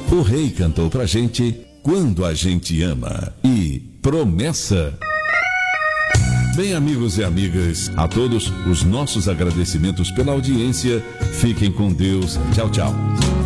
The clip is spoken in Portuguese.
O Rei cantou pra gente Quando a Gente Ama e Promessa. Bem, amigos e amigas, a todos os nossos agradecimentos pela audiência. Fiquem com Deus. Tchau, tchau.